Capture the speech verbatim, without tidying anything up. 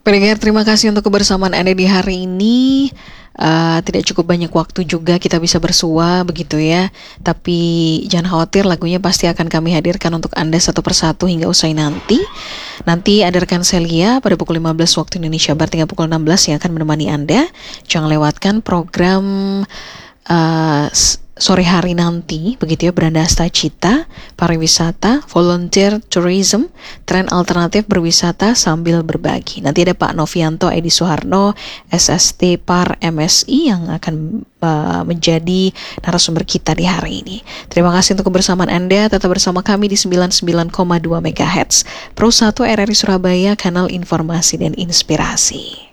Pendengar, terima kasih untuk kebersamaan Anda di hari ini. Uh, tidak cukup banyak waktu juga kita bisa bersua begitu ya. Tapi jangan khawatir, lagunya pasti akan kami hadirkan untuk Anda satu persatu hingga usai nanti. Nanti ada rekan Celia pada pukul lima belas waktu Indonesia Barat hingga pukul enam belas yang akan menemani Anda. Jangan lewatkan program uh, sore hari nanti, begitu ya, Beranda Asta Cita, pariwisata, volunteer tourism, tren alternatif berwisata sambil berbagi. Nanti ada Pak Novianto Edi Suharno, S S T Par M S I yang akan uh, menjadi narasumber kita di hari ini. Terima kasih untuk kebersamaan Anda. Tetap bersama kami di sembilan puluh sembilan koma dua megahertz Pro satu R R I Surabaya, kanal informasi dan inspirasi.